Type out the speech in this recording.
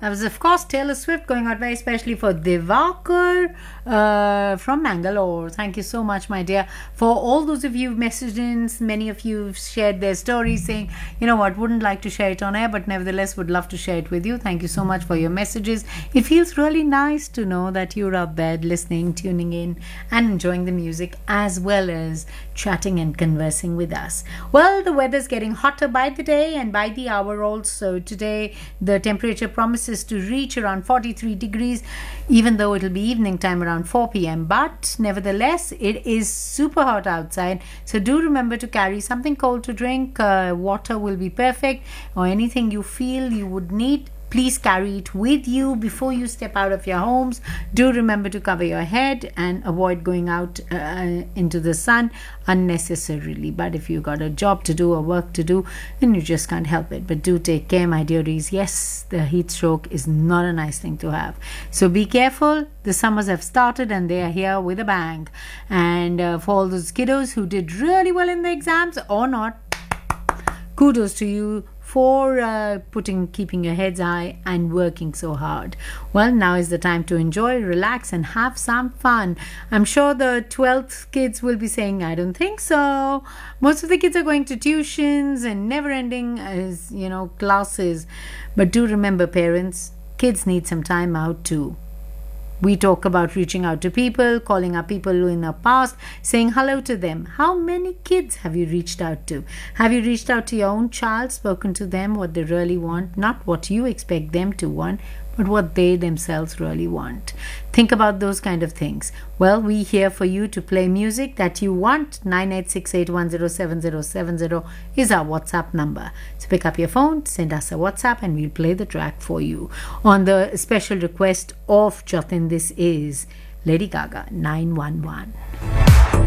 That was, of course, Taylor Swift, going out very especially for Divakar from Mangalore. Thank you so much, my dear. For all those of you who've messaged in, many of you have shared their stories saying, you know what, wouldn't like to share it on air, but nevertheless would love to share it with you. Thank you so much for your messages. It feels really nice to know that you're out there listening, tuning in, and enjoying the music as well as chatting and conversing with us. Well, the weather's getting hotter by the day and by the hour also. Today, the temperature promises to reach around 43 degrees, even though it'll be evening time around 4 p.m. But nevertheless, it is super hot outside. So do remember to carry something cold to drink. Water will be perfect, or anything you feel you would need. Please carry it with you before you step out of your homes. Do remember to cover your head and avoid going out into the sun unnecessarily. But if you've got a job to do or work to do, then you just can't help it. But do take care, my dearies. Yes, the heat stroke is not a nice thing to have. So be careful. The summers have started and they are here with a bang. And for all those kiddos who did really well in the exams or not, kudos to you for keeping your heads high and working so hard. Well, now is the time to enjoy, relax, and have some fun. I'm sure the 12th kids will be saying, I don't think so. Most of the kids are going to tuitions and never-ending, classes. But do remember, parents, kids need some time out too. We talk about reaching out to people, calling up people in the past, saying hello to them. How many kids have you reached out to? Have you reached out to your own child, spoken to them what they really want? Not what you expect them to want, but what they themselves really want. Think about those kind of things. Well, we're here for you to play music that you want. 9868107070 is our WhatsApp number. So pick up your phone, send us a WhatsApp, and we'll play the track for you. On the special request of Jatin, this is Lady Gaga, 911.